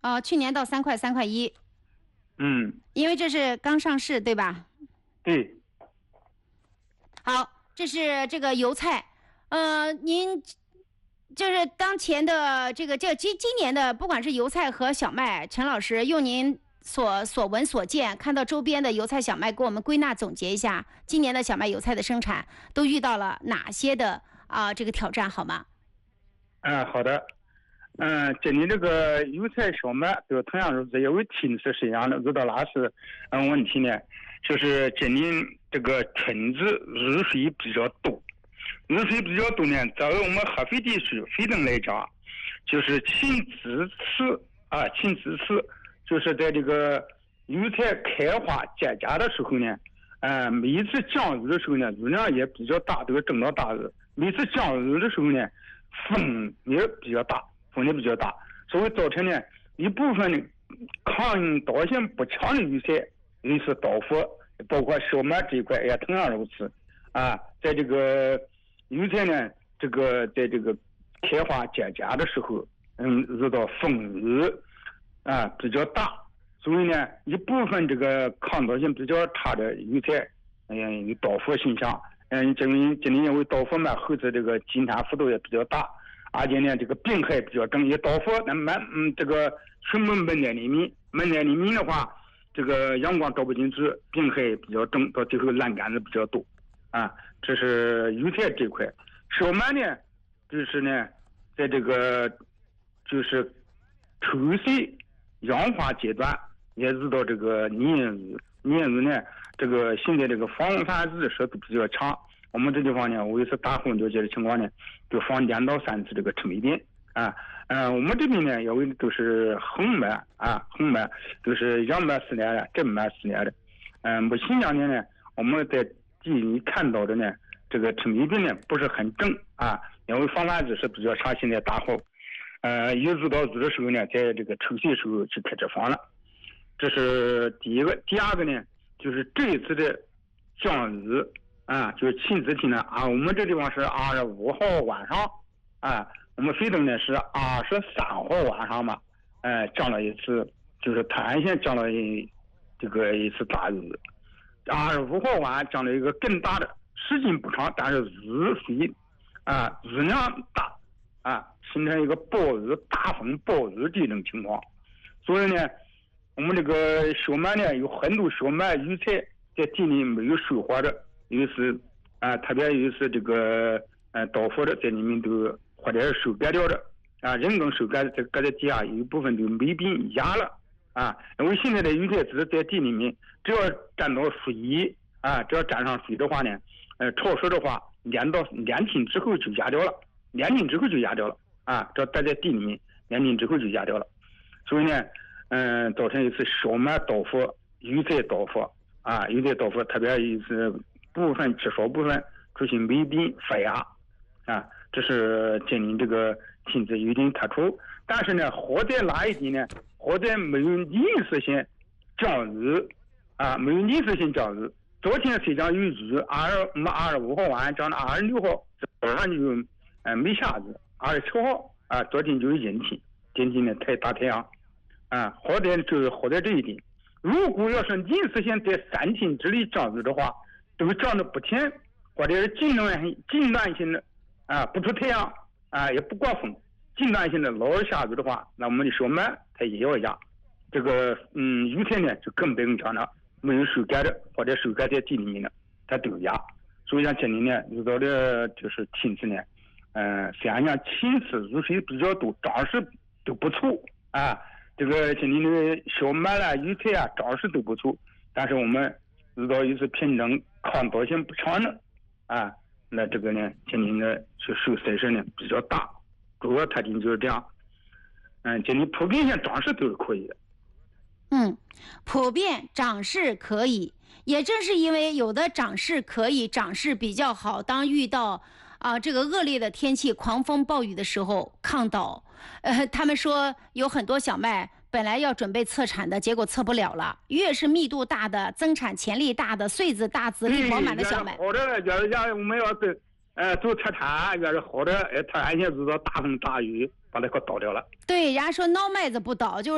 去年到3块3块1。因为这是刚上市对吧？ 对。 好，这是这个油菜，您就是当前的今年的，不管是油菜和小麦，陈老师用您所闻所见，看到周边的油菜小麦，给我们归纳总结一下，今年的小麦油菜的生产都遇到了哪些的这个挑战，好吗？ 好的。今年这个油菜小麦都同样如此，因为天气是一样的，遇到哪是问题呢？就是今年这个春季雨水比较多，雨水比较多呢，作为我们合肥地区非等来讲，就是请支持，就是在这个油菜开花结荚的时候呢，每一次降雨的时候呢，雨量也比较大，都是正到大雨。每次降雨的时候呢，风也比较大，所以造成呢一部分的抗倒性不强的油菜因此倒伏，包括小麦这一块也同样如此。在这个油菜呢，在这个开花结荚的时候，遇到风雨比较大，所以呢一部分这个抗倒性比较差的油菜有倒伏现象。今年因为倒伏嘛，后期这个进产幅度也比较大，而且呢这个病害比较重，也倒伏这个全部闷在里面的话，这个阳光照不进去，病害比较重，到最后烂杆子比较多。这是油菜这块。小麦呢，就是呢在这个就是抽水氧化阶段，也遇到这个黏雨呢，这个现在这个防范日射都比较强。我们这地方呢，为是大风了解的情况呢，就放2到3次这个臭霉点。我们这边呢，因为都是红麦都是杨麦4年的，正麦4年的。目前2年呢，我们在地里看到的呢，这个臭霉点呢不是很正因为防范日射比较强，现在大好。一遇到雨的时候呢，在这个抽水的时候就开始防了。这是第一个。第二个呢，就是这一次的降雨就是晴子天呢我们这地方是25号晚上我们飞东呢是23号晚上嘛，降了一次，就是太安县降了一次大雨。25号晚上降了一个更大的，时间不长，但是雨水雨量大形成一个大风暴雨这种情况。所以呢，我们这个小麦呢，有很多小麦油菜在地里没有收获的，有时特别有时这个倒伏的在里面都或者是收割掉的人工收割的，搁在地下有一部分都没病压了因为现在的油菜只是在地里面，只要沾到水只要沾上水的话呢，潮湿的话2天之后就压掉了，只要待在地里面2天之后就压掉了。所以呢造成一次小麦倒伏，油菜倒伏特别是少部分出现霉病发芽这是今年这个天气有点特殊。但是呢，好在哪一点呢？好在没有临时性降雨昨天虽然有雨，25号晚上降到26号早上就没下雨，27号昨天就是阴天，今天呢大太阳好在这一点。如果要是临时性在3天之内降雨的话，都降的不停，或者是间断性的不出太阳也不刮风，间断性的老是下雨的话，那我们的小麦它也要压。这个油菜呢就更不用讲了，没有收割的或者收割在地里面的，它都压。所以像今年呢遇到的就是天气呢虽然讲天气雨水比较多，长势都不错这个今年的小麦啦油菜长势都不错，但是我们遇到一次品种抗倒性不强的那这个呢今年的就受损失呢比较大，主要特点就是这样。今年普遍性长势都是可以的。 普遍长势可以，也正是因为有的长势可以，长势比较好，当遇到这个恶劣的天气狂风暴雨的时候抗倒。他们说有很多小麦本来要准备测产的，结果测不了了，越是密度大的增产潜力大的穗子大籽粒饱满的小麦， 好的我们要是做测产越是好的，它而且遇到大风大雨把那块倒掉了。 对，人家说孬麦子不倒，就是